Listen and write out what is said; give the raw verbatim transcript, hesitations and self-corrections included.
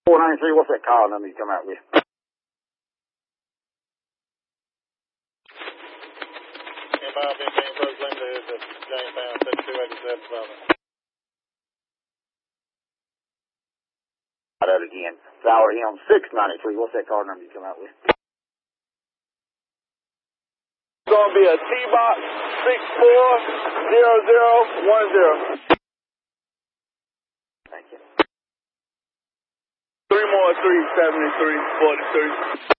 four ninety-three, what's that call number you come out with? Inbound fifteen, First Limited, this is Jamestown, seventy-two eighty-seven, Development. That again. Flower M six ninety-three, what's that call number you come out with? It's going to be a T-Box six four zero zero one zero. Thank you. Three more three seventy-three forty-three.